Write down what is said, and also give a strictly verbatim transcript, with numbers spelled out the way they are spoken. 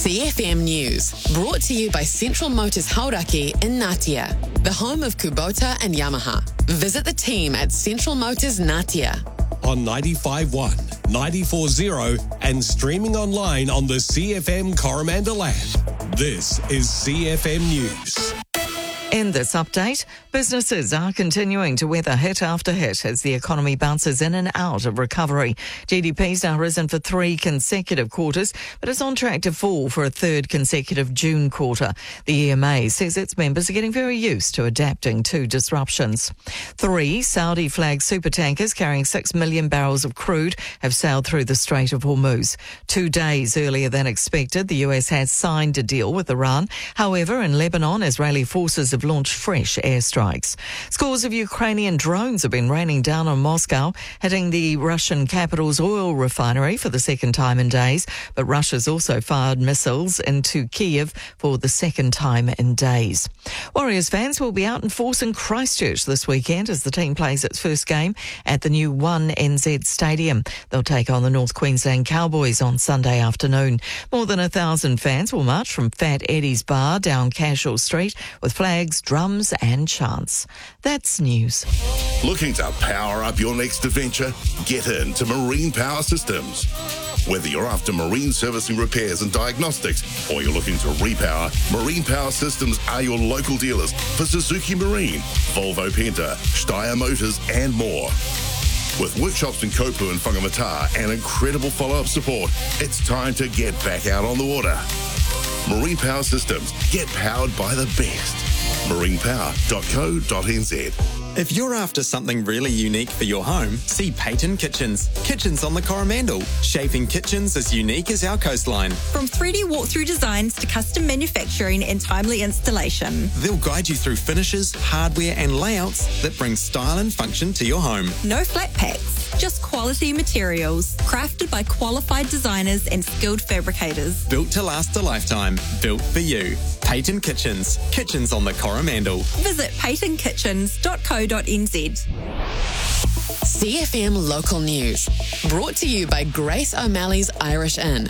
C F M News, brought to you by Central Motors Hauraki in Ngatea, the home of Kubota and Yamaha. Visit the team at Central Motors Ngatea. On ninety-five point one, ninety-four point zero and streaming online on the C F M Coromandel app. This is C F M News. In this update, businesses are continuing to weather hit after hit as the economy bounces in and out of recovery. G D P's now risen for three consecutive quarters, but it's on track to fall for a third consecutive June quarter. The E M A says its members are getting very used to adapting to disruptions. Three Saudi-flagged supertankers carrying six million barrels of crude have sailed through the Strait of Hormuz. Two days earlier than expected, the U S has signed a deal with Iran. However, in Lebanon, Israeli forces have launched fresh airstrikes. Scores of Ukrainian drones have been raining down on Moscow, hitting the Russian capital's oil refinery for the second time in days. But Russia's also fired missiles into Kiev for the second time in days. Warriors fans will be out in force in Christchurch this weekend as the team plays its first game at the new one N Z Stadium. They'll take on the North Queensland Cowboys on Sunday afternoon. More than a thousand fans will march from Fat Eddie's Bar down Cashel Street with flags, drums and chants. That's news. Looking to power up your next adventure? Get into Marine Power Systems. Whether you're after marine servicing repairs and diagnostics or you're looking to repower, Marine Power Systems are your local dealers for Suzuki Marine, Volvo Penta, Steyr Motors and more. With workshops in Kopu and Whangamata and incredible follow-up support, it's time to get back out on the water. Marine Power Systems. Get powered by the best. marine power dot co dot n z. If you're after something really unique for your home, see Peyton Kitchens. Kitchens on the Coromandel. Shaping kitchens as unique as our coastline. From three D walkthrough designs to custom manufacturing and timely installation. They'll guide you through finishes, hardware and layouts that bring style and function to your home. No flat packs, just quality materials. Crafted by qualified designers and skilled fabricators. Built to last a lifetime. Built for you. Peyton Kitchens. Kitchens on the Coromandel. Visit peyton kitchens dot co dot n z. C F M Local News, brought to you by Grace O'Malley's Irish Inn.